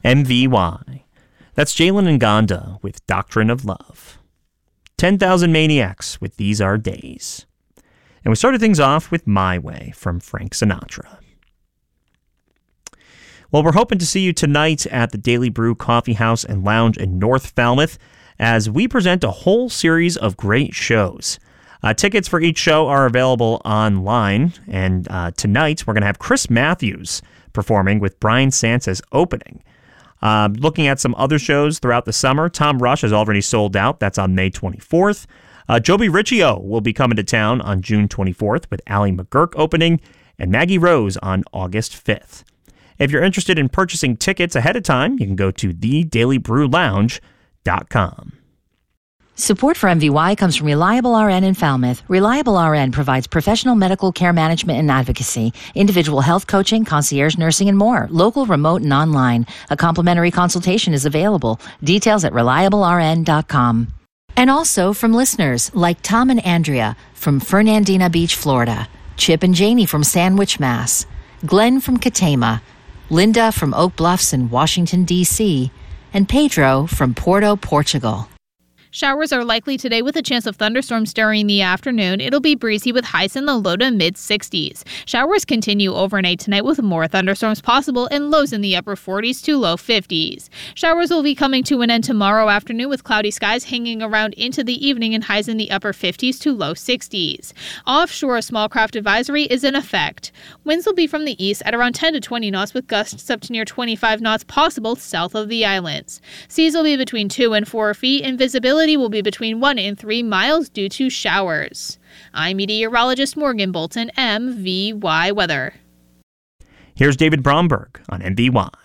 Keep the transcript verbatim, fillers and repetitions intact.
M V Y. That's Jalen Ngonda with Doctrine of Love. ten thousand Maniacs with These Are Days. And we started things off with My Way from Frank Sinatra. Well, we're hoping to see you tonight at the Daily Brew Coffee House and Lounge in North Falmouth as we present a whole series of great shows. Uh, tickets for each show are available online, and uh, tonight we're going to have Chris Matthews performing with Brian Sanchez opening. Uh, looking at some other shows throughout the summer, Tom Rush has already sold out. That's on May twenty-fourth. Uh, Joby Riccio will be coming to town on June twenty-fourth with Allie McGurk opening, and Maggie Rose on August fifth. If you're interested in purchasing tickets ahead of time, you can go to the daily brew lounge dot com. Support for M V Y comes from Reliable R N in Falmouth. Reliable R N provides professional medical care management and advocacy, individual health coaching, concierge nursing, and more. Local, remote, and online. A complimentary consultation is available. Details at reliable r n dot com. And also from listeners like Tom and Andrea from Fernandina Beach, Florida. Chip and Janie from Sandwich, Mass. Glenn from Katama. Linda from Oak Bluffs in Washington, D C. And Pedro from Porto, Portugal. Showers are likely today with a chance of thunderstorms during the afternoon. It'll be breezy with highs in the low to mid sixties. Showers continue overnight tonight with more thunderstorms possible and lows in the upper forties to low fifties. Showers will be coming to an end tomorrow afternoon with cloudy skies hanging around into the evening and highs in the upper fifties to low sixties. Offshore, a small craft advisory is in effect. Winds will be from the east at around ten to twenty knots with gusts up to near twenty-five knots possible south of the islands. Seas will be between two and four feet and visibility will be between one and three miles due to showers. I'm meteorologist Morgan Bolton, M V Y Weather. Here's David Bromberg on M V Y.